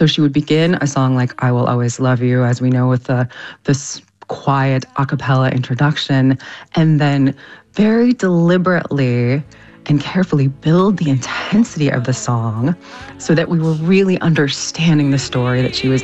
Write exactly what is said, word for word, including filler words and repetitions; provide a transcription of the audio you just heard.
So she would begin a song like I Will Always Love You, as we know, with the, this quiet a cappella introduction, and then very deliberately and carefully build the intensity of the song so that we were really understanding the story that she was